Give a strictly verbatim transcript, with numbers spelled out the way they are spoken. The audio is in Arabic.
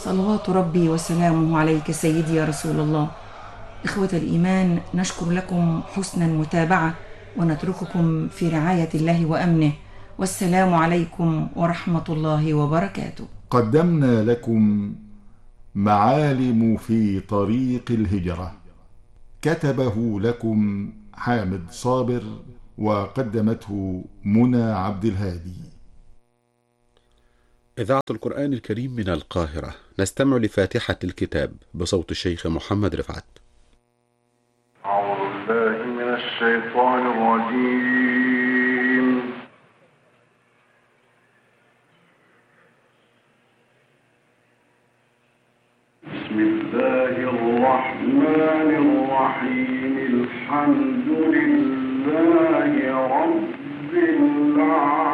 صلوات ربي وسلامه عليك سيدي يا رسول الله. إخوة الإيمان، نشكر لكم حسن المتابعة ونترككم في رعاية الله وأمنه، والسلام عليكم ورحمة الله وبركاته. قدمنا لكم معالم في طريق الهجرة، كتبه لكم حامد صابر، وقدمته منى عبد الهادي. إذاعة القرآن الكريم من القاهرة، نستمع لفاتحة الكتاب بصوت الشيخ محمد رفعت. أعوذ بالله من الشيطان الرجيم. بسم الله الرحمن الرحيم. الحمد لله رب العالمين.